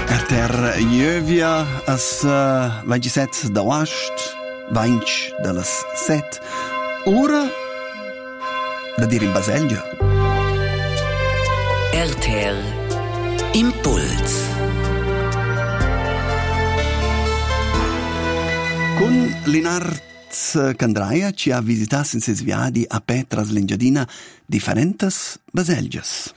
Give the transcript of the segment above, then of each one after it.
ter Jövia as 27 d'agost, 20 de les 7, ora da dir in Baselgia. RTR Impuls. Con Linard Candraia ci ha visitato in ses viadi a Petras l'Engiadina differentes Baselgias.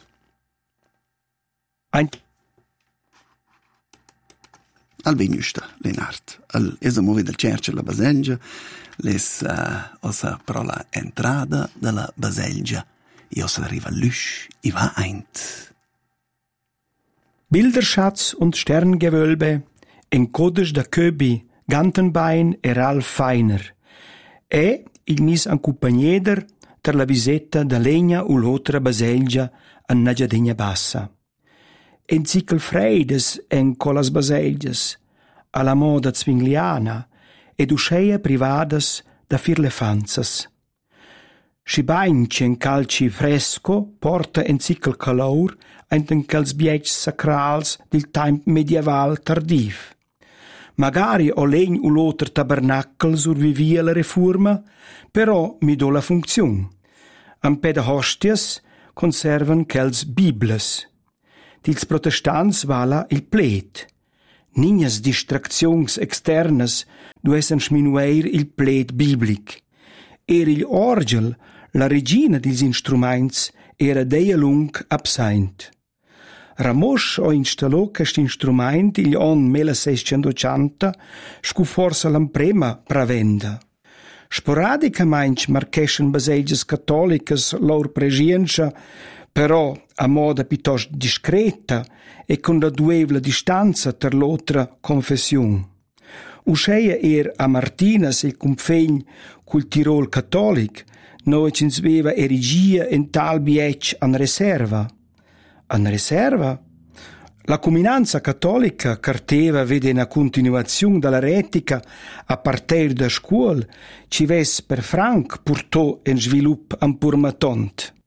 Al venusta, Linard. Es a movi del cerce la Baselgia, les osa pro la entrada della Baselgia, e osa arriva l'üsch, i va eint. Bilderschatz und Sterngewölbe, encodisch da Köbi, Gantenbein e Ralf Feiner. E il mis accompagneder per la visetta da legna u l'otra Baselgia a Nagiadegna Bassa. Encicl freides en colas Baselgias, alla moda zwingliana, ed usceia privadas da firlefanzas. Scibainci en calci fresco porta encicl calor enten cals biets sacrals del time medieval tardiv. Magari o legn u l'oter tabernacel survivia la reforma, però mi do la funzion. Am peda hostias conservan cels bibles. Dils protestants vala il plet. Ninias distraczions externas duessen schminueir il plet biblic. Il orgel, la regina dils instruments, era deia lung absent. Ramosch ho installò quest instrument il on 1680 scu forsa l'amprema pravenda. Sporadicamente marcheschen baselgias cattolicas lor presenza, però a moda piuttosto discreta e con la duevla distanza ter l'altra confessione. Usceia a Martinas il confegn col Tirol cattolic, noi ci sveva erigia in tal biec an reserva. An reserva? La comunanza cattolica carteva vede una continuazione dalla retica a partire da scuola ci ves per franc portò in sviluppo ampurmatont.